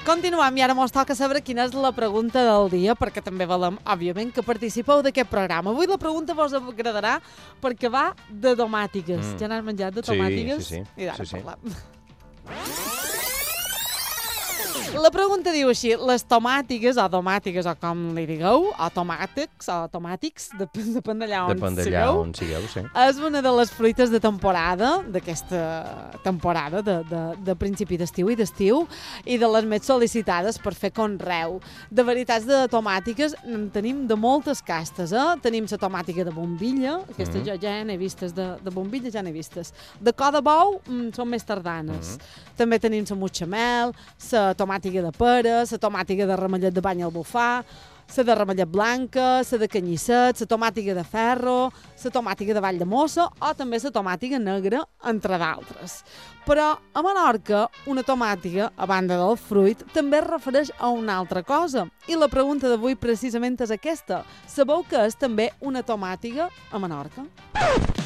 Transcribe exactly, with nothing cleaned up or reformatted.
continuem i ara mos toca saber quina és la pregunta del dia, perquè també volem, òbviament, que participeu d'aquest programa. Avui la pregunta vos agradarà perquè va de tomàtiques. Mm. Ja n'has menjat de tomàtiques? Sí, sí, sí. I d'ara sí, sí. parlem. La pregunta diu així, les tomàtiques, o tomàtiques, o com li digueu, o tomàtics, o tomàtics, depèn, depèn d'allà on Depèn d'allà sigueu, on sigueu, sí. és una de les fruites de temporada, d'aquesta temporada de, de, de principi d'estiu i d'estiu, i de les més sol·licitades per fer conreu. De veritats de tomàtiques en tenim de moltes castes, eh? Tenim la tomàtica de bombilla, aquesta mm -hmm. jo ja n'he vistes, de, de bombilla ja n'he vistes. De cor de bou mm, són més tardanes. Mm -hmm. També tenim la mutxamel, la tomàtica de pera, la tomàtica de ramellet de bany al bufar, la de ramellet blanca, la de canyisset, la tomàtica de ferro, la tomàtica de vall de mossa o també la tomàtica negra, entre d'altres. Però a Menorca, una tomàtica, a banda del fruit, també es refereix a una altra cosa. I la pregunta d'avui precisament és aquesta. Sabeu què és també una tomàtica a Menorca?